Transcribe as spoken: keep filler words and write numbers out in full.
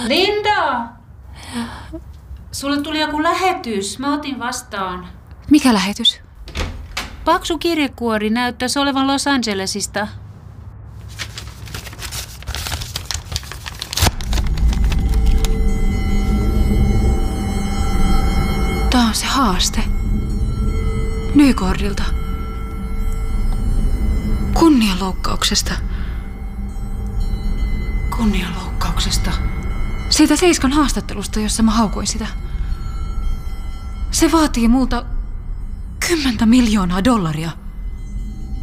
Linda! Sulle tuli joku lähetys. Mä otin vastaan. Mikä lähetys? Paksu kirjekuori näyttäisi olevan Los Angelesista. Tää on se haaste. Nykordilta. Kunnianloukkauksesta. Kunnianloukkauksesta. Siitä Seiskan haastattelusta, jossa mä haukuin sitä. Se vaatii multa kymmentä miljoonaa dollaria.